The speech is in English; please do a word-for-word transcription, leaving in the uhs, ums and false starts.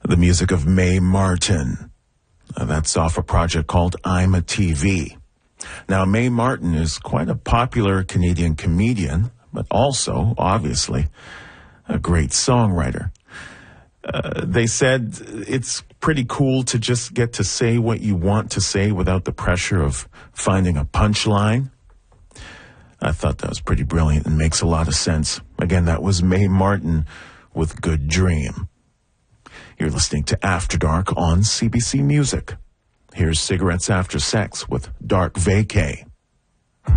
The music of Mae Martin. Uh, that's off a project called I'm a T V. Now, Mae Martin is quite a popular Canadian comedian, but also, obviously, a great songwriter. Uh, they said it's pretty cool to just get to say what you want to say without the pressure of finding a punchline. I thought that was pretty brilliant and makes a lot of sense. Again, that was Mae Martin with Good Dream. You're listening to After Dark on C B C Music. Here's Cigarettes After Sex with Dark Vacay.